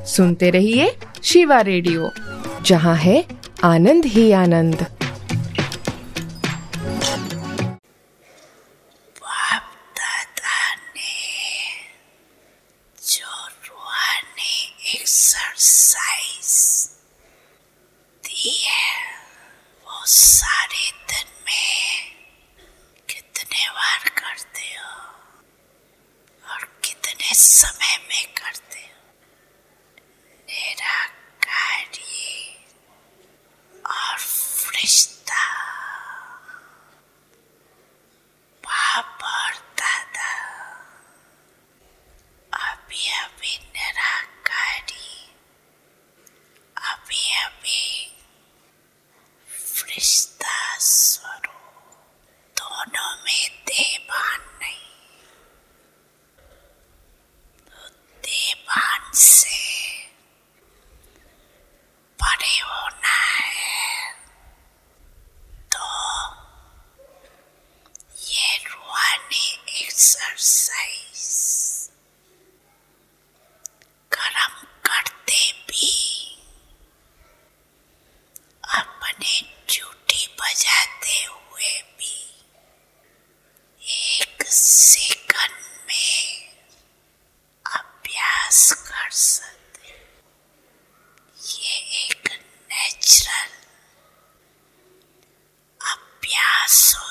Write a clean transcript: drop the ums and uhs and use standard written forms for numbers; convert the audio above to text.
सुनते रहिए शिवा रेडियो, जहाँ है आनंद ही आनंद। एक्सरसाइज दी है, वो सारे दिन में कितने बार करते हो और कितने समय में करते हो? निराकारी और फरिश्ता, बाप और दादा, अभी अभी निराकारी, अभी अभी फरिश्ता स्वरूप, दोनों में देवान नहीं। तो देवान से परे होना है, तो ये रूहानी एक्सरसाइज कर्म करते भी, अपने ड्यूटी बजाते हुए भी, एक सेकंड में अभ्यास कर सकते। ये एक नेचुरल अभ्यास